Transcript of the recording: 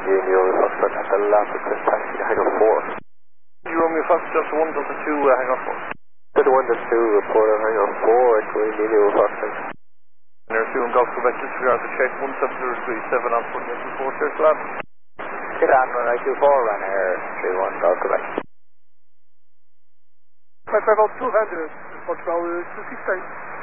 Romeo Foxtrot at the last request taxi to Hangar 4. Romeo Foxtrot 1 Delta 2 Hangar 4. Delta 1 Delta 2 report on Hangar 4 at Romeo Foxtrot. Hangar 2 and Golf Quebec disregard the check 17037 on 4824 Church Lab. Get on runway 24 run air 31 Golf Quebec. 550 200 Portugal 269.